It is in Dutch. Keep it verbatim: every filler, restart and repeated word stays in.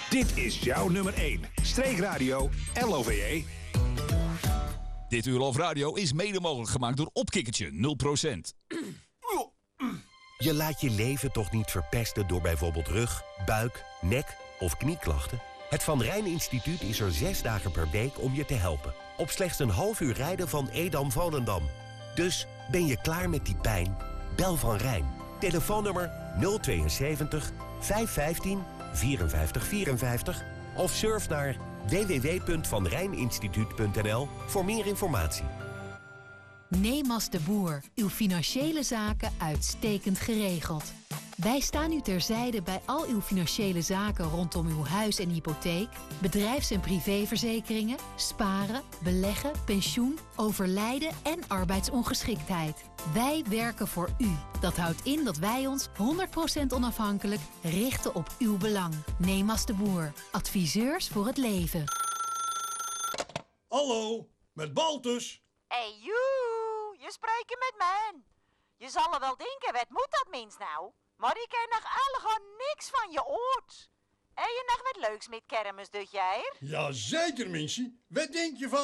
Dit is jouw nummer één. Streekradio L O V E. Dit Uur Love Radio is mede mogelijk gemaakt door Opkikkertje nul procent. Je laat je leven toch niet verpesten door bijvoorbeeld rug, buik, nek of knieklachten? Het Van Rijn Instituut is er zes dagen per week om je te helpen. Op slechts een half uur rijden van Edam-Volendam. Dus ben je klaar met die pijn? Bel Van Rijn. Telefoonnummer nul tweeënzeventig vijfhonderdvijftien vierenvijftig vierenvijftig of surf naar w w w punt van rijn instituut punt n l voor meer informatie. Nemas de Boer, uw financiële zaken uitstekend geregeld. Wij staan u terzijde bij al uw financiële zaken rondom uw huis en hypotheek, bedrijfs- en privéverzekeringen, sparen, beleggen, pensioen, overlijden en arbeidsongeschiktheid. Wij werken voor u. Dat houdt in dat wij ons honderd procent onafhankelijk richten op uw belang. Nemas de Boer, adviseurs voor het leven. Hallo, met Baltus. Hey, joe, je spreekt met mij. Je zal er wel denken, wat moet dat mens nou? Maar ik ken nog allemaal niks van je oort. En je nog wat leuks met kermis, doet jij? Jazeker, mensje. Wat denk je van